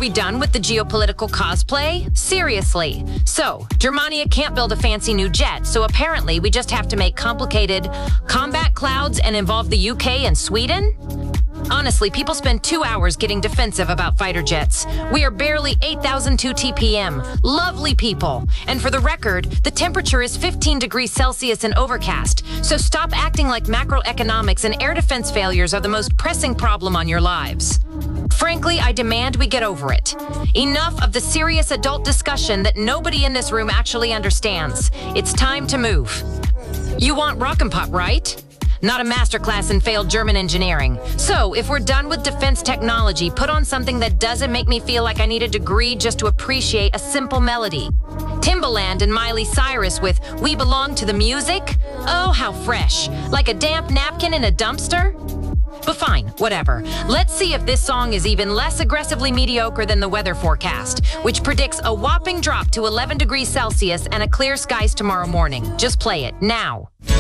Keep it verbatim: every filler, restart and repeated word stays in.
we done with the geopolitical cosplay? Seriously. So, Germania can't build a fancy new jet, so apparently we just have to make complicated combat clouds and involve the U K and Sweden? Honestly, people spend two hours getting defensive about fighter jets. We are barely eight thousand two T P M. Lovely people. And for the record, the temperature is fifteen degrees Celsius and overcast, so stop acting like macroeconomics and air defense failures are the most pressing problem on your lives. Frankly, I demand we get over it. Enough of the serious adult discussion that nobody in this room actually understands. It's time to move. You want Rock and Pop, right? Not a masterclass in failed German engineering. So, if we're done with defense technology, put on something that doesn't make me feel like I need a degree just to appreciate a simple melody. Timbaland and Miley Cyrus with We Belong to the Music? Oh, how fresh. Like a damp napkin in a dumpster? But fine, whatever. Let's see if this song is even less aggressively mediocre than the weather forecast, which predicts a whopping drop to eleven degrees Celsius and a clear skies tomorrow morning. Just play it, now.